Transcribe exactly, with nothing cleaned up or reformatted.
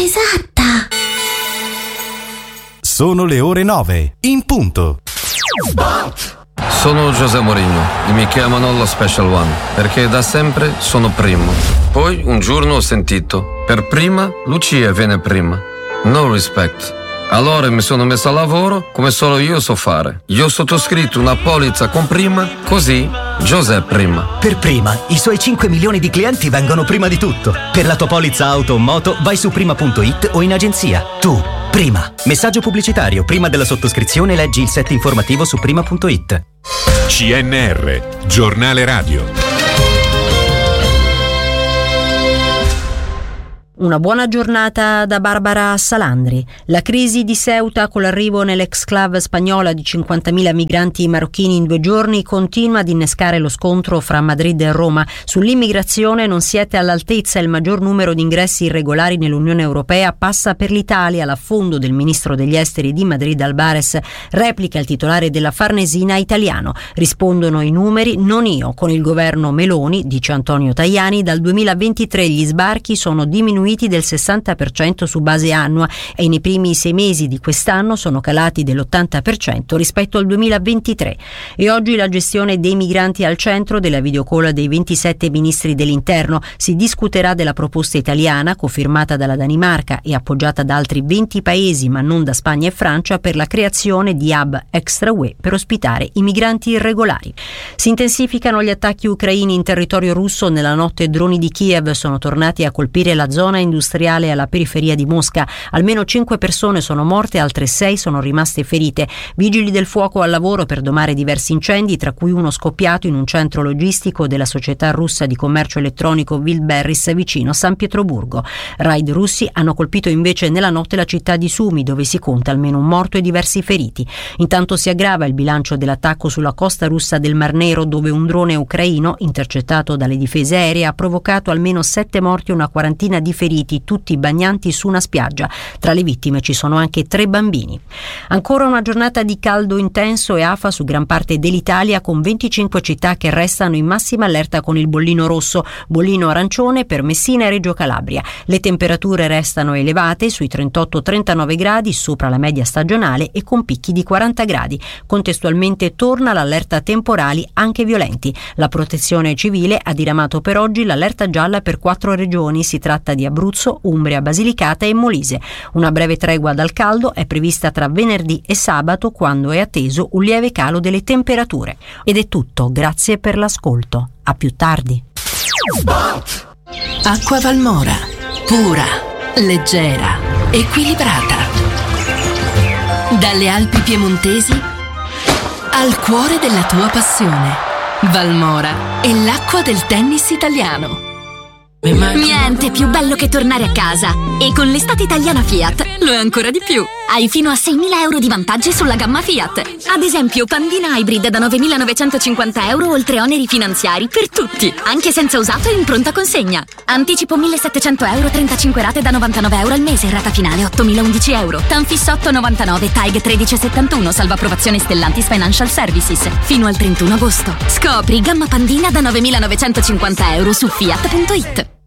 esatta. Sono le ore nove, in punto. Sono José Mourinho e mi chiamano lo Special One perché da sempre sono primo. Poi un giorno ho sentito: per prima Lucia viene prima. No respect. Allora mi sono messo a lavoro come solo io so fare. Io ho sottoscritto una polizza con prima, così José prima. Per prima, i suoi cinque milioni di clienti vengono prima di tutto. Per la tua polizza auto o moto vai su prima punto it o in agenzia. Tu, prima. Messaggio pubblicitario. Prima della sottoscrizione leggi il set informativo su prima punto it. C N R, giornale radio. Una buona giornata da Barbara Salandri. La crisi di Ceuta, con l'arrivo nell'exclave spagnola di cinquantamila migranti marocchini in due giorni, continua ad innescare lo scontro fra Madrid e Roma. Sull'immigrazione non siete all'altezza. Il maggior numero di ingressi irregolari nell'Unione Europea passa per l'Italia. L'affondo del ministro degli esteri di Madrid, Albares, replica il titolare della Farnesina italiano. Rispondono i numeri, non io. Con il governo Meloni, dice Antonio Tajani, dal duemilaventitré gli sbarchi sono diminuiti del sessanta per cento su base annua e nei primi sei mesi di quest'anno sono calati dell'ottanta per cento rispetto al duemilaventitré. E oggi la gestione dei migranti al centro della videocall dei ventisette ministri dell'interno. Si discuterà della proposta italiana, cofirmata dalla Danimarca e appoggiata da altri venti paesi ma non da Spagna e Francia, per la creazione di hub extra U E per ospitare i migranti irregolari. Si intensificano gli attacchi ucraini in territorio russo. Nella notte droni di Kiev sono tornati a colpire la zona industriale alla periferia di Mosca. Almeno cinque persone sono morte, altre sei sono rimaste ferite. Vigili del fuoco al lavoro per domare diversi incendi, tra cui uno scoppiato in un centro logistico della società russa di commercio elettronico Wildberries vicino San Pietroburgo. Raid russi hanno colpito invece nella notte la città di Sumi, dove si conta almeno un morto e diversi feriti. Intanto si aggrava il bilancio dell'attacco sulla costa russa del Mar Nero, dove un drone ucraino intercettato dalle difese aeree ha provocato almeno sette morti e una quarantina di feriti, tutti bagnanti su una spiaggia. Tra le vittime ci sono anche tre bambini. Ancora una giornata di caldo intenso e afa su gran parte dell'Italia, con venticinque città che restano in massima allerta con il bollino rosso, bollino arancione per Messina e Reggio Calabria. Le temperature restano elevate, sui trentotto trentanove gradi, sopra la media stagionale, e con picchi di quaranta gradi. Contestualmente torna l'allerta temporali anche violenti. La Protezione Civile ha diramato per oggi l'allerta gialla per quattro regioni. Si tratta di Abruzzo, Umbria, Basilicata e Molise. Una breve tregua dal caldo è prevista tra venerdì e sabato, quando è atteso un lieve calo delle temperature. Ed è tutto, grazie per l'ascolto. A più tardi. Acqua Valmora, pura, leggera, equilibrata. Dalle Alpi piemontesi al cuore della tua passione. Valmora è l'acqua del tennis italiano. Niente più bello che tornare a casa. E con l'estate italiana Fiat lo è ancora di più. Hai fino a seimila euro di vantaggi sulla gamma Fiat. Ad esempio Pandina Hybrid da novemilanovecentocinquanta euro, oltre oneri finanziari per tutti, anche senza usato e in pronta consegna. Anticipo millesettecento euro, trentacinque rate da novantanove euro al mese, rata finale ottomilaundici euro. Tanfis otto novantanove, T A G tredici settantuno, salva approvazione Stellantis Financial Services. Fino al trentuno agosto. Scopri gamma Pandina da novemilanovecentocinquanta euro su fiat punto it.